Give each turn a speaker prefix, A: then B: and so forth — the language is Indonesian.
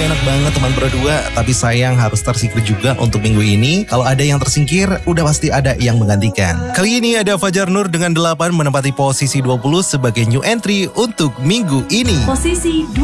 A: enak banget teman berdua. Tapi sayang harus tersingkir juga untuk minggu ini. Kalau ada yang tersingkir, udah pasti ada yang menggantikan. Kali ini ada Fajar Nur dengan 8 menempati posisi 20 sebagai new entry untuk minggu ini.
B: Posisi